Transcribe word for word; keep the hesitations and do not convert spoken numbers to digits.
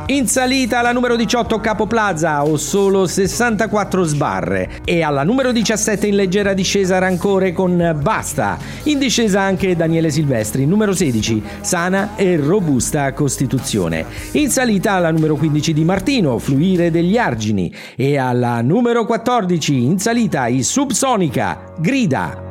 In salita alla numero diciotto Capo Plaza, Ho solo sessantaquattro sbarre, e alla numero diciassette in leggera discesa Rancore con Basta. In discesa anche Daniele Silvestri, numero sedici Sana e robusta Costituzione. In salita alla numero quindici Di Martino, Fluire degli argini, e alla numero quattordici in salita i Subsonica, Grida.